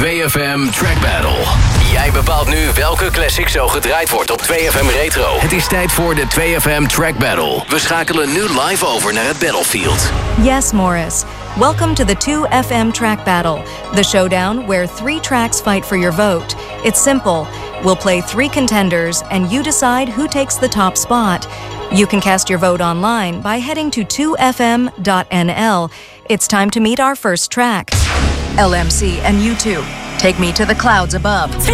2FM Track Battle. Jij bepaalt nu welke classic zo gedraaid wordt op 2FM Retro. Het is tijd voor de 2FM Track Battle. We schakelen nu live over naar het battlefield. Yes, Morris. Welcome to the 2FM Track Battle, the showdown where 3 tracks fight for your vote. It's simple. We'll play 3 contenders, and you decide who takes the top spot. You can cast your vote online by heading to 2fm.nl. It's time to meet our first track. LMC and U2, Take Me to the Clouds Above.